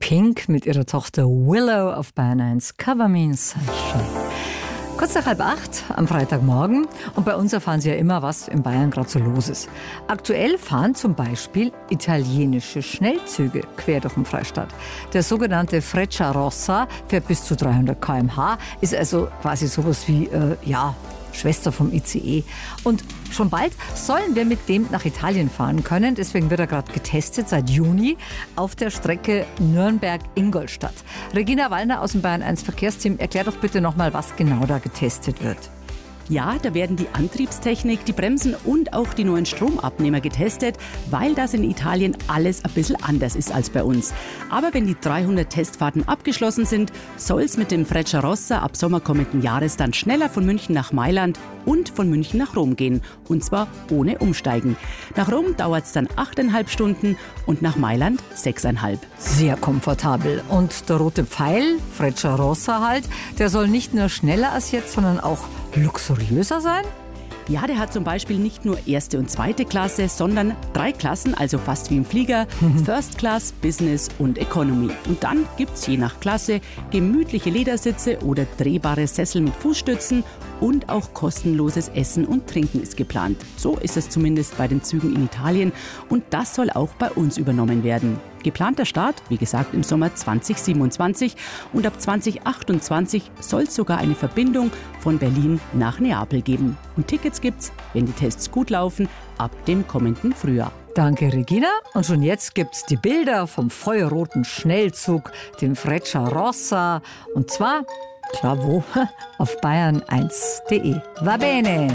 Pink mit ihrer Tochter Willow auf Bayern 1. Cover Me in Sunshine. Kurz nach 7:30 am Freitagmorgen. Und bei uns erfahren Sie ja immer, was in Bayern gerade so los ist. Aktuell fahren zum Beispiel italienische Schnellzüge quer durch den Freistaat. Der sogenannte Frecciarossa fährt bis zu 300 km/h, ist also quasi sowas wie, Schwester vom ICE. Und schon bald sollen wir mit dem nach Italien fahren können. Deswegen wird er gerade getestet seit Juni auf der Strecke Nürnberg-Ingolstadt. Regina Wallner aus dem Bayern 1 Verkehrsteam, erklär doch bitte nochmal, was genau da getestet wird. Ja, da werden die Antriebstechnik, die Bremsen und auch die neuen Stromabnehmer getestet, weil das in Italien alles ein bisschen anders ist als bei uns. Aber wenn die 300 Testfahrten abgeschlossen sind, soll es mit dem Frecciarossa ab Sommer kommenden Jahres dann schneller von München nach Mailand und von München nach Rom gehen. Und zwar ohne Umsteigen. Nach Rom dauert es dann 8,5 Stunden und nach Mailand 6,5. Sehr komfortabel. Und der rote Pfeil, Frecciarossa halt, der soll nicht nur schneller als jetzt, sondern auch luxuriöser sein? Ja, der hat zum Beispiel nicht nur erste und zweite Klasse, sondern 3 Klassen, also fast wie im Flieger. First Class, Business und Economy. Und dann gibt's je nach Klasse gemütliche Ledersitze oder drehbare Sessel mit Fußstützen und auch kostenloses Essen und Trinken ist geplant. So ist es zumindest bei den Zügen in Italien und das soll auch bei uns übernommen werden. Geplanter Start, wie gesagt, im Sommer 2027 und ab 2028 soll es sogar eine Verbindung von Berlin nach Neapel geben. Und Tickets gibt's, wenn die Tests gut laufen, ab dem kommenden Frühjahr. Danke, Regina. Und schon jetzt gibt's die Bilder vom feuerroten Schnellzug, dem Frecciarossa. Und zwar, klar wo, auf bayern1.de. Va bene!